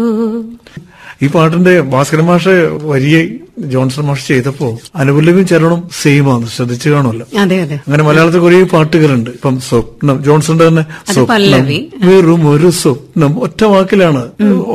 ഈ പാട്ടിന്റെ ഭാസ്കരൻ മാഷ് വരിയെ ജോൺസൺ മാഷ് ചെയ്തപ്പോ അനുപല്ലവിയും ചരണവും സെയിം ആണ്, ശ്രദ്ധിച്ചു കാണുമല്ലോ. അതെ അതെ. അങ്ങനെ മലയാളത്തിൽ കുറെ പാട്ടുകളുണ്ട്. ഇപ്പം സ്വപ്നം, ജോൺസന്റെ തന്നെ സ്വപ്നം വെറും ഒരു സ്വപ്നം ഒറ്റ വാക്കിലാണ്